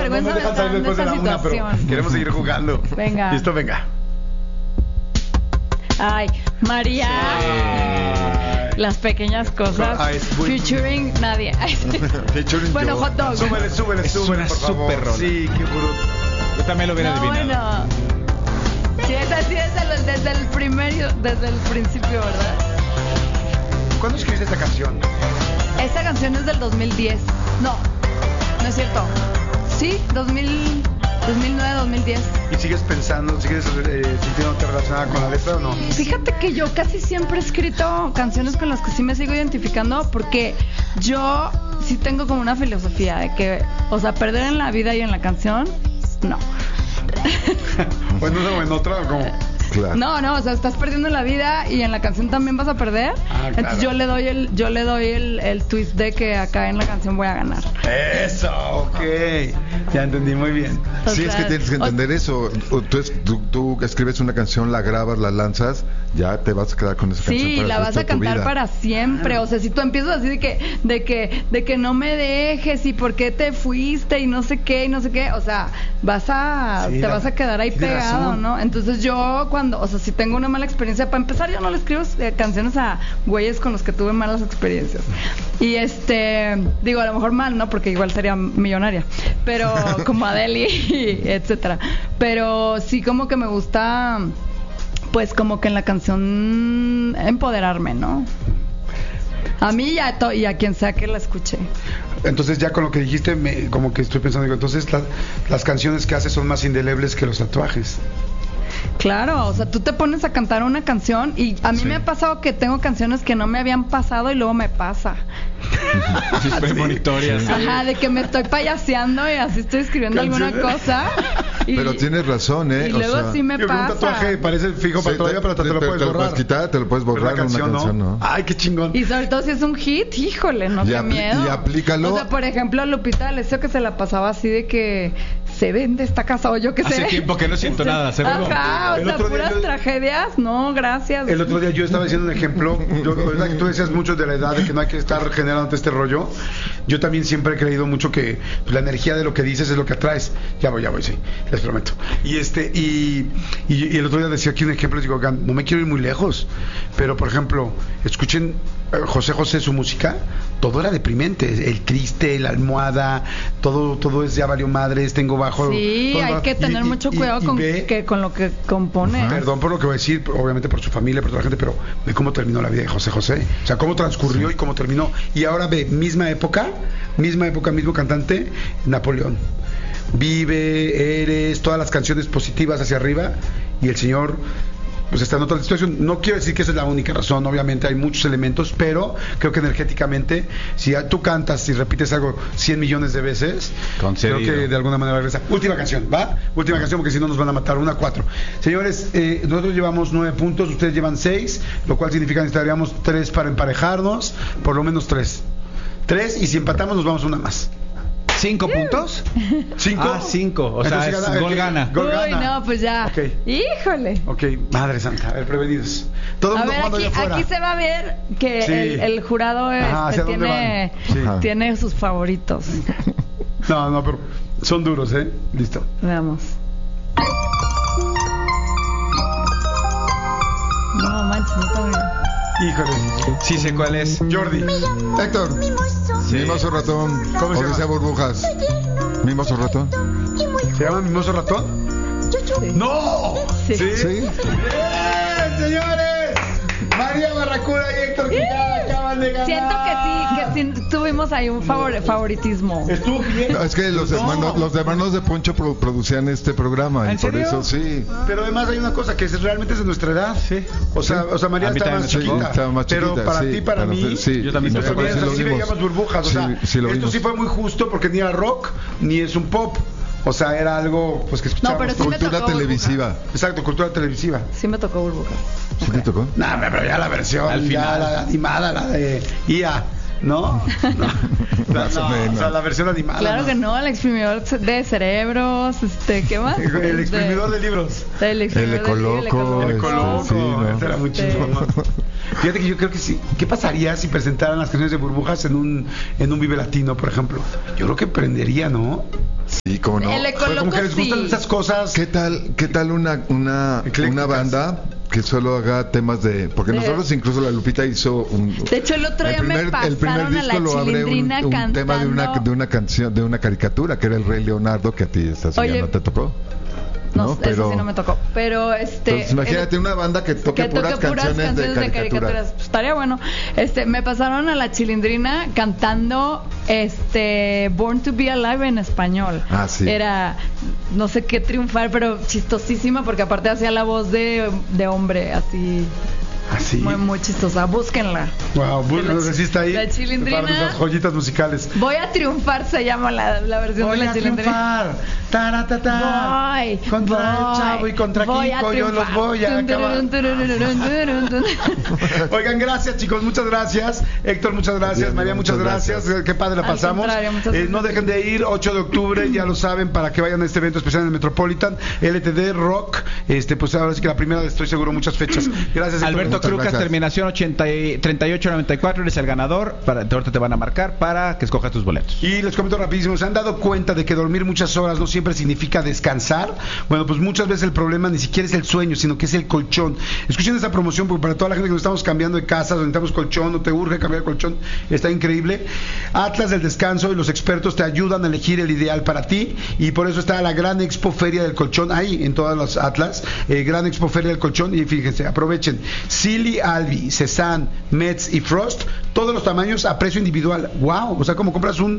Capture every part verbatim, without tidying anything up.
vergüenza no me está dando esta una, situación. pero queremos seguir jugando. Venga. Listo, venga. Ay, María. Sí. Las pequeñas cosas. Ay, es muy- Featuring nadie. Featuring Bueno, yo. hot dog. Súbele, súbele, Es súbele, una por favor. súper rola. Sí, qué bruto. Yo también lo hubiera No, adivinado. bueno. Sí, es así desde el, desde el primer, desde el principio, ¿verdad? ¿Cuándo escribiste esta canción? Esta canción es del dos mil diez. No, no es cierto. Sí, dos mil, dos mil nueve, dos mil diez. ¿Y sigues pensando, sigues eh, sintiéndote relacionada con la letra o no? Fíjate que yo casi siempre he escrito canciones con las que sí me sigo identificando porque yo sí tengo como una filosofía de que, o sea, perder en la vida y en la canción, no. ¿O en una o en otra o cómo? Claro. No, no, o sea, estás perdiendo en la vida y en la canción también vas a perder. Ah, claro. Entonces yo le doy el yo le doy el, el twist de que acá en la canción voy a ganar. Eso, ok. Ya entendí muy bien. O Sí, es sea, que tienes que o- entender eso. O- Tú, es- tú, tú escribes una canción, la grabas, la lanzas, ya te vas a quedar con esa canción Sí, para la el vas resto a de tu cantar vida. para siempre. O sea, si tú empiezas así de que, de que, de que no me dejes y por qué te fuiste y no sé qué y no sé qué, o sea, vas a, Sí, te la- vas a quedar ahí tienes pegado, razón. ¿no? Entonces yo cuando, o sea, si tengo una mala experiencia, para empezar yo no le escribo eh, canciones a güeyes con los que tuve malas experiencias. Y este, digo, a lo mejor mal, ¿no? Porque igual sería millonaria. Pero como Adele y etcétera. Pero sí como que me gusta, pues como que en la canción empoderarme, ¿no? A mí y a, to- y a quien sea que la escuche. Entonces ya con lo que dijiste, me, como que estoy pensando, digo, entonces la- las canciones que haces son más indelebles que los tatuajes. Claro, o sea, tú te pones a cantar una canción y a mí Sí. me ha pasado que tengo canciones que no me habían pasado y luego me pasa. Sí, premonitorias. Ajá, de que me estoy payaseando y así estoy escribiendo alguna Canciones. cosa. Y, Pero tienes razón, ¿eh? y O luego sea, sí me Yo creo pasa. un tatuaje parece fijo para Sí, toda la vida, pero te, te lo pero puedes te lo borrar. puedes quitar, te lo puedes Pero borrar una en una canción, canción, ¿no? Ay, qué chingón. Y sobre todo si es un hit, híjole, no Y qué apli- miedo. y aplícalo. O sea, por ejemplo, Lupita D'Alessio que se la pasaba así de que se vende esta casa o yo qué sé. Hace tiempo que no siento nada, seguro. Ajá, o El sea, otro día puras yo- tragedias. No, gracias. El otro día yo estaba diciendo un ejemplo, yo, ¿verdad que tú decías mucho de la edad, de que no hay que estar generando este rollo? Yo también siempre he creído mucho que pues, la energía de lo que dices es lo que atraes. Ya voy, ya voy, sí, les prometo. Y este y, y, y el otro día decía aquí un ejemplo, digo, oigan, no me quiero ir muy lejos, pero por ejemplo, escuchen eh, José José su música, todo era deprimente, el triste, la almohada, todo todo es ya valió madres, tengo bajo. Sí, todo hay va- que y- tener y- mucho y- cuidado y con, ve- que, con lo que compone. Perdón por lo que voy a decir, obviamente por su familia, por toda la gente, pero ve cómo terminó la vida de José José. O sea, cómo transcurrió y cómo terminó. Y ahora ve, misma época, misma época, mismo cantante, Napoleón. Vive, Eres, todas las canciones positivas hacia arriba. Y el señor, pues está en otra situación. No quiero decir que esa es la única razón, obviamente hay muchos elementos, pero creo que energéticamente, si tú cantas y repites algo cien millones de veces, Concedido. creo que de alguna manera regresa. Última canción, ¿va? Última canción porque si no nos van a matar. Una, cuatro. Señores, eh, nosotros llevamos nueve puntos, ustedes llevan seis, lo cual significa que necesitaríamos tres para emparejarnos, por lo menos tres. Tres, y si empatamos nos vamos una más. ¿Cinco puntos? ¿Cinco? Ah, cinco. O sea, Entonces, es gana- gol el- gana. Gol Uy, gana. no, pues ya. Ok. Híjole. Ok, madre santa, a ver, prevenidos. Todo el A mundo ver, jugando aquí, allá afuera. aquí se va a ver que Sí. el, el jurado Ajá, este, ¿hacia dónde tiene, van? Sí. tiene sus favoritos. No, no, pero son duros, ¿eh? Listo. Veamos. No manches, no tengo idea. Híjole. Sí sé cuál es. Jordi. Héctor, Mimoso Ratón, ¿Cómo se Odisea llama? Burbujas. Mimoso Ratón. ¿Se llama Mimoso Ratón? Sí. ¡No! Sí. Sí. ¡Bien, señores! María Barracuda y Héctor Quijada acaban de ganar. Siento que sí, que sí tuvimos ahí un favor, favoritismo. Estuvo bien. No, es que los No. hermanos, los hermanos de Poncho pro- producían este programa y ¿En por serio? eso sí. Pero además hay una cosa que es, realmente es de nuestra edad. Sí. O sea, o sea María A mí está también más me chiquita. tocó. Estaba más pero chiquita, para sí, ti, para, para mí, nosotros, sí. Yo también Y me tocó. nosotros nosotros sí sí lo vimos. veíamos burbujas. O Sí, sea, sí lo esto vimos. sí fue muy justo porque ni era rock ni es un pop. O sea, era algo pues que escuchábamos. No, pero sí me Cultura tocó televisiva. Exacto, cultura televisiva. Sí me tocó burbujas. ¿Sí te tocó? No, pero ya la versión, Al ya final. la animada, la de I A, ¿no? No, Más o no, menos. o sea, la versión animada. Claro ¿no? que no, el exprimidor de cerebros, este, ¿qué más? El exprimidor de libros. El exprimidor El de- Ecoloco, el El Este, Ecoloco, sí, ¿no? ese era muy Sí. chido, ¿no? Fíjate que yo creo que sí. ¿Qué pasaría si presentaran las canciones de burbujas en un en un Vive Latino, por ejemplo? Yo creo que prendería, ¿no? Sí, cómo no. El Pero como que les gustan sí. esas cosas. ¿Qué tal, qué tal una, una, Eclécticas. una banda que solo haga temas de... Porque De- nosotros incluso la Lupita hizo un... De hecho, el otro día el primer, me pasaron el primer a disco la lo abre un, Chilindrina un cantando. tema de una, de una canción, de una caricatura, que era el Rey Leonardo, que a ti esta Oye, no te tocó. No, ¿no? eso Pero- sí no me tocó. Pero este. Entonces imagínate el- una banda que toque, que toque puras, canciones de caricaturas. Pues, estaría bueno. Este, me pasaron a la Chilindrina cantando este Born to Be Alive en español. Ah, sí. Era no sé qué triunfar, pero chistosísima porque aparte hacía la voz de, de hombre, así Así. muy muy chistosa. Búsquenla. Wow, De la no sé si está ahí. la Chilindrina. Para nuestras joyitas musicales. Voy a triunfar se llama la, la versión Voy de la a Chilindrina. triunfar. Taratata. Voy, Contra el voy, chavo y contra voy a Kiko yo los triunfar. voy a Tun, acabar. tururun, tururun, tururun, tururun. Oigan, gracias chicos, muchas gracias. Héctor, muchas gracias. Bien, María, muchas, muchas gracias. gracias. Qué padre la Al pasamos. contrario, muchas Eh, no gracias. dejen de ir, ocho de octubre, ya lo saben, para que vayan a este evento especial en el Metropolitan. L T D Rock. Este, pues ahora sí que la primera, estoy seguro, muchas fechas. Gracias, Héctor. Alberto muchas Crucas, gracias. terminación ochenta y- treinta y ocho noventa y cuatro, eres el ganador. Para, ahorita te van a marcar para que escojas tus boletos. Y les comento rapidísimo, ¿se han dado cuenta de que dormir muchas horas no siempre significa descansar? Bueno, pues muchas veces el problema ni siquiera es el sueño, sino que es el colchón. Escuchen esta promoción porque para toda la gente que nos estamos cambiando de casa, necesitamos colchón, no te urge cambiar el colchón, está increíble. Atlas del Descanso y los expertos te ayudan a elegir el ideal para ti y por eso está la Gran Expo Feria del Colchón ahí en todas las Atlas, eh, Gran Expo Feria del Colchón y fíjense, aprovechen. Silly, Albi, Cezanne, Metz y Frost, todos los tamaños a precio individual. Wow, o sea, como compras un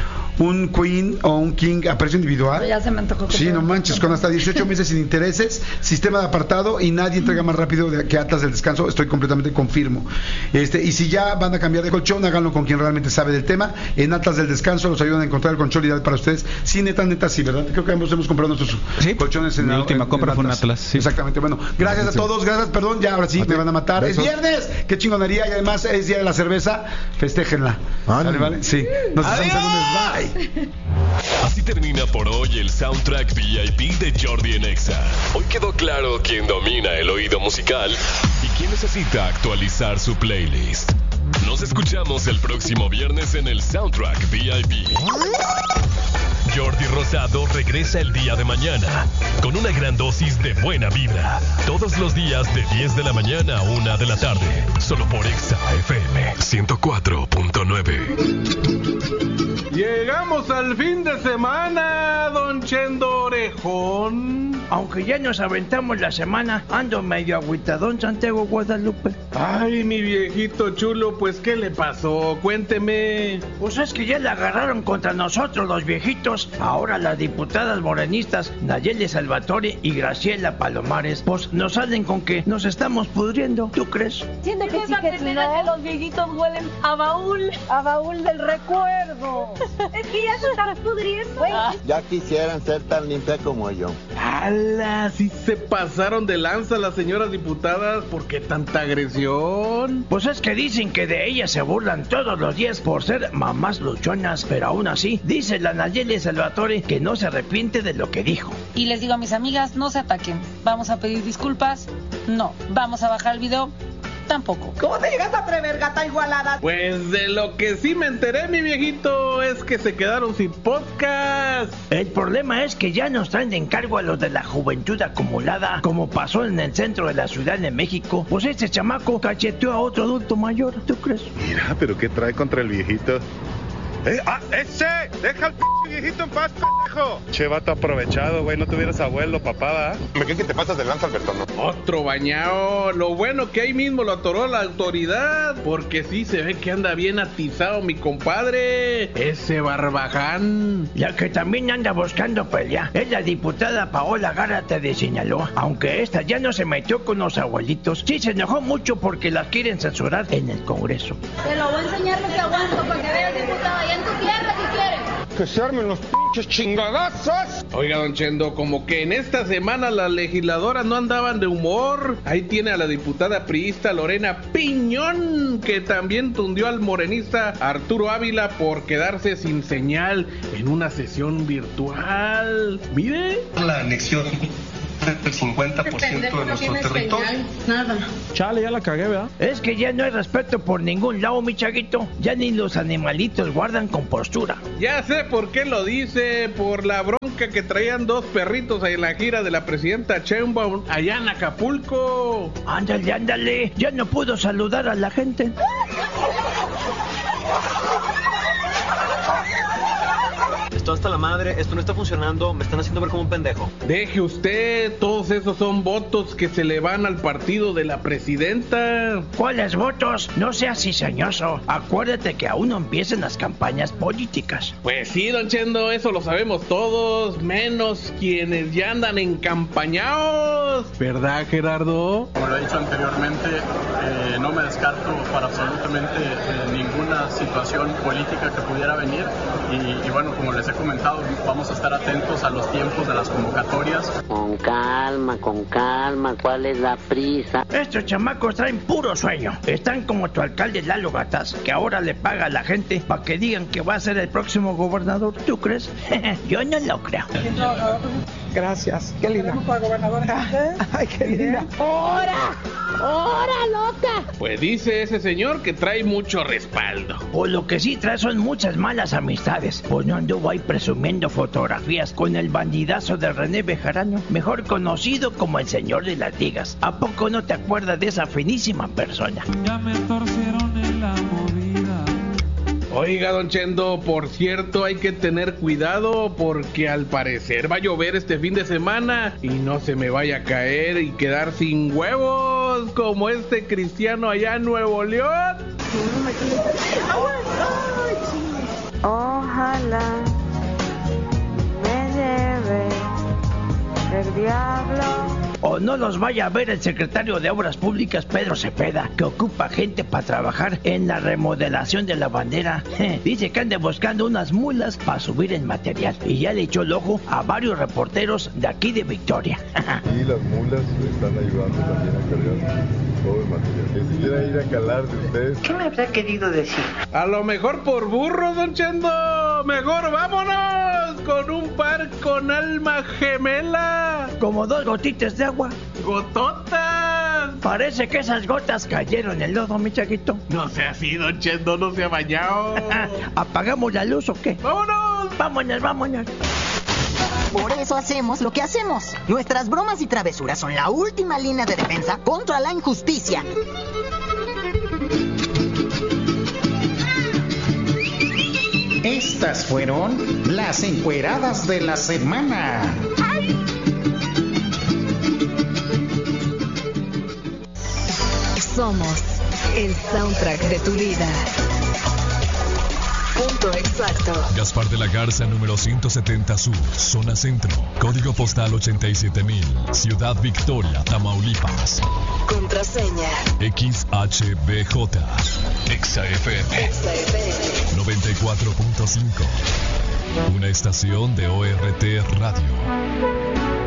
un Queen o un King a precio individual. Ya se me antojó. Sí, no manches, con hasta dieciocho meses sin intereses, sistema de apartado y nadie entrega más rápido de- que Atlas del Descanso, estoy completamente confirmo. Este, y si ya van a cambiar de colchón, háganlo con quien realmente sabe del tema. En Atlas del Descanso los ayudan a encontrar el colchón ideal para ustedes. Sí, neta, neta, sí, ¿verdad? Creo que ambos hemos comprado nuestros Sí, colchones en mi en- última en compra fue un Atlas, sí. Exactamente, bueno, gracias a todos, gracias, perdón, ya ahora sí A me ti. van a matar. Besos. Es viernes, qué chingonería y además es día de la cerveza, festéjenla. Ánimo. ¿Vale, vale? Sí, nos vemos el lunes, bye. Así termina por hoy el Soundtrack V I P de Jordi en Exa. Hoy quedó claro quién domina el oído musical y quién necesita actualizar su playlist. Nos escuchamos el próximo viernes en el Soundtrack V I P. Jordi Rosado regresa el día de mañana con una gran dosis de buena vibra. Todos los días de diez de la mañana a una de la tarde. Solo por Exa F M ciento cuatro punto nueve. Llegamos al fin de semana, don Chendo Orejón. Aunque ya nos aventamos la semana, ando medio agüitadón, Santiago Guadalupe. Ay, mi viejito chulo, pues ¿qué le pasó? Cuénteme. Pues es que ya la agarraron contra nosotros los viejitos. Ahora las diputadas morenistas Nayeli Salvatore y Graciela Palomares, pues nos salen con que nos estamos pudriendo. ¿Tú crees? Siento que sí, que sí, ¿no? Los viejitos huelen a baúl, a baúl del recuerdo. Es que ya se están pudriendo. Ya quisieran ser tan limpias como yo. ¡Hala! Sí se pasaron de lanza las señoras diputadas. ¿Por qué tanta agresión? Pues es que dicen que de ellas se burlan todos los días por ser mamás luchonas, pero aún así, dice la Nayeli Salvatore que no se arrepiente de lo que dijo. Y les digo a mis amigas, no se ataquen. Vamos a pedir disculpas. No. Vamos a bajar el video. Tampoco. ¿Cómo te llegas a atrever, gata igualada? Pues de lo que sí me enteré, mi viejito, es que se quedaron sin podcast. El problema es que ya nos traen de encargo a los de la juventud acumulada, como pasó en el centro de la Ciudad de México. Pues este chamaco cacheteó a otro adulto mayor, ¿tú crees? Mira, pero ¿qué trae contra el viejito? ¡Eh! ¡Ah! ¡Ese! ¡Deja al p viejito en paz, pendejo! Che, vato aprovechado, güey. No tuvieras abuelo, papada. Me creen que te pasas de lanza, Alberto, ¿no? Otro bañado. Lo bueno que ahí mismo lo atoró la autoridad. Porque sí se ve que anda bien atizado mi compadre. Ese barbaján. La que también anda buscando pelea es la diputada Paola Gárate de Sinaloa. Aunque esta ya no se metió con los abuelitos, sí se enojó mucho porque la quieren censurar en el Congreso. Te lo voy a enseñar lo que aguanto para que veas, diputado. En tu tierra si quieres. ¡Que se armen los pinches chingadazos! Oiga, don Chendo, como que en esta semana las legisladoras no andaban de humor. Ahí tiene a la diputada priista Lorena Piñón, que también tundió al morenista Arturo Ávila por quedarse sin señal en una sesión virtual. Mire. La anexión el cincuenta por ciento de nuestro territorio. Nada. Chale, ya la cagué, ¿verdad? Es que ya no hay respeto por ningún lado, mi chaguito. Ya ni los animalitos guardan compostura. Ya sé por qué lo dice, por la bronca que traían dos perritos en la gira de la presidenta Sheinbaum allá en Acapulco. Ándale, ándale, ya no pudo saludar a la gente. Esto hasta la madre, esto no está funcionando, me están haciendo ver como un pendejo. Deje usted, todos esos son votos que se le van al partido de la presidenta. ¿Cuáles votos? No seas cizañoso. Acuérdate que aún no empiezan las campañas políticas. Pues sí, don Chendo, eso lo sabemos todos, menos quienes ya andan encampañados. ¿Verdad, Gerardo? Como lo he dicho anteriormente, eh, no me descarto para absolutamente eh, ninguna situación política que pudiera venir. Y, y bueno, como les he comentado, vamos a estar atentos a los tiempos de las convocatorias. Con calma, con calma, ¿cuál es la prisa? Estos chamacos traen puro sueño. Están como tu alcalde Lalo Gataz, que ahora le paga a la gente para que digan que va a ser el próximo gobernador. ¿Tú crees? Yo no lo creo. Gracias. Qué linda. Ay, qué linda. ¡Hora! ¡Hora, loca! Pues dice ese señor que trae mucho respaldo. O lo que sí trae son muchas malas amistades. Pues no anduvo ahí presumiendo fotografías con el bandidazo de René Bejarano, mejor conocido como el señor de las ligas. ¿A poco no te acuerdas de esa finísima persona? Ya me torcieron en la movida. Oiga, don Chendo, por cierto, hay que tener cuidado porque al parecer va a llover este fin de semana y no se me vaya a caer y quedar sin huevos como este cristiano allá en Nuevo León. Ojalá me lleve el diablo. O no los vaya a ver el secretario de Obras Públicas, Pedro Cepeda, que ocupa gente para trabajar en la remodelación de la bandera. Dice que anda buscando unas mulas para subir el material y ya le echó el ojo a varios reporteros de aquí de Victoria. Y las mulas están ayudando también a cargar todo el material. Que si quiera ir a calar de ustedes. ¿Qué me habrá querido decir? A lo mejor por burro, don Chendo. Mejor vámonos con un par con alma gemela. Como dos gotitas de agua. ¡Gototas! Parece que esas gotas cayeron en el lodo, mi chaguito. No sea así, don Chendo, no se ha bañado. ¿Apagamos la luz o qué? ¡Vámonos! ¡Vámonos, vámonos! Por eso hacemos lo que hacemos. Nuestras bromas y travesuras son la última línea de defensa contra la injusticia. Estas fueron las encueradas de la semana. Somos el soundtrack de tu vida. Punto exacto. Gaspar de la Garza, número ciento setenta Sur, zona centro. Código postal ochenta y siete mil. Ciudad Victoria, Tamaulipas. Contraseña X H B J. Exa F M. Exa F M. noventa y cuatro punto cinco. Una estación de O R T Radio.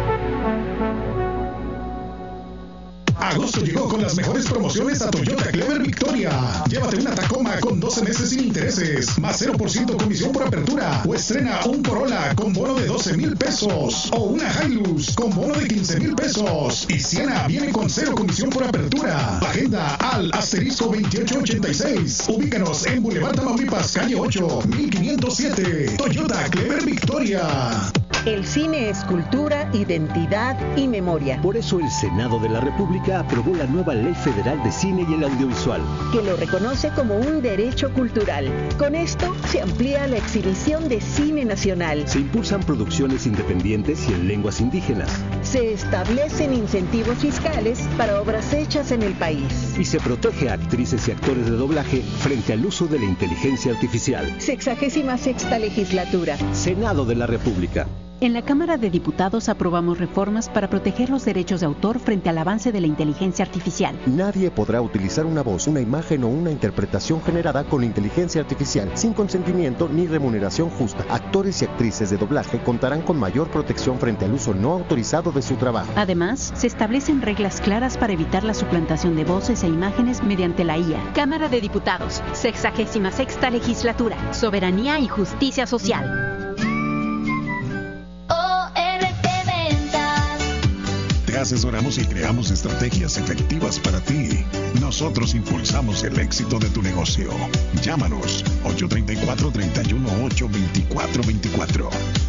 Agosto llegó con las mejores promociones a Toyota Clever Victoria. Llévate una Tacoma con doce meses sin intereses, más cero por ciento comisión por apertura. O estrena un Corolla con bono de doce mil pesos. O una Hilux con bono de quince mil pesos. Y Siena viene con cero comisión por apertura. Agenda al asterisco veintiocho ochenta y seis. Ubícanos en Boulevard Tamaulipas, calle ocho, mil quinientos siete. Toyota Clever Victoria. El cine es cultura, identidad y memoria. Por eso el Senado de la República aprobó la nueva Ley Federal de Cine y el Audiovisual, que lo reconoce como un derecho cultural. Con esto se amplía la exhibición de cine nacional. Se impulsan producciones independientes y en lenguas indígenas. Se establecen incentivos fiscales para obras hechas en el país. Y se protege a actrices y actores de doblaje frente al uso de la inteligencia artificial. Sexagésima sexta legislatura. Senado de la República. En la Cámara de Diputados aprobamos reformas para proteger los derechos de autor frente al avance de la inteligencia artificial. Nadie podrá utilizar una voz, una imagen o una interpretación generada con inteligencia artificial sin consentimiento ni remuneración justa. Actores y actrices de doblaje contarán con mayor protección frente al uso no autorizado de su trabajo. Además, se establecen reglas claras para evitar la suplantación de voces e imágenes mediante la I A. Cámara de Diputados, sexagésima sexta legislatura, soberanía y justicia social. asesoramos y creamos estrategias efectivas para ti. Nosotros impulsamos el éxito de tu negocio. Llámanos ocho tres cuatro, tres uno ocho, dos cuatro dos cuatro.